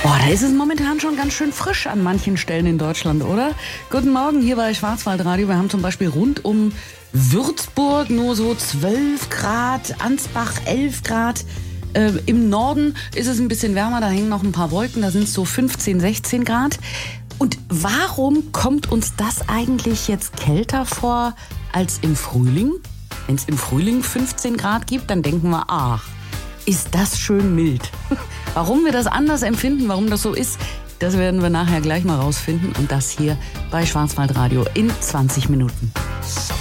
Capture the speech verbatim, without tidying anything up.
Boah, da ist es momentan schon ganz schön frisch an manchen Stellen in Deutschland, oder? Guten Morgen, hier bei Schwarzwaldradio. Wir haben zum Beispiel rund um Würzburg nur so zwölf Grad, Ansbach elf Grad. Äh, Im Norden ist es ein bisschen wärmer, da hängen noch ein paar Wolken, da sind es so fünfzehn, sechzehn Grad. Und warum kommt uns das eigentlich jetzt kälter vor als im Frühling? Wenn es im Frühling fünfzehn Grad gibt, dann denken wir, ach, ist das schön mild. Warum wir das anders empfinden, warum das so ist, das werden wir nachher gleich mal rausfinden. Und das hier bei Schwarzwaldradio in zwanzig Minuten.